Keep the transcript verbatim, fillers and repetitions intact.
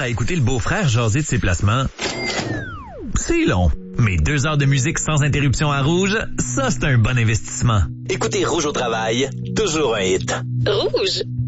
à écouter le beau-frère jaser de ses placements, c'est long. Mais deux heures de musique sans interruption à Rouge, ça c'est un bon investissement. Écoutez Rouge au travail, toujours un hit. Rouge.